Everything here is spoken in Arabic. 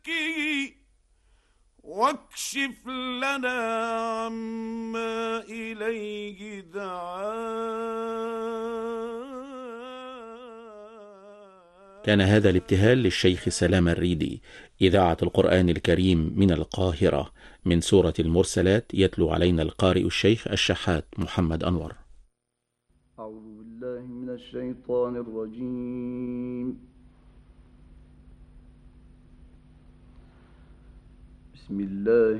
شركه واكشف لنا عما إليه دعانا. كان هذا الابتهال للشيخ سلام الريدي، إذاعة القرآن الكريم من القاهرة، من سورة المرسلات. يتلو علينا القارئ الشيخ الشحات محمد أنور. أعوذ بالله من الشيطان الرجيم. بسم الله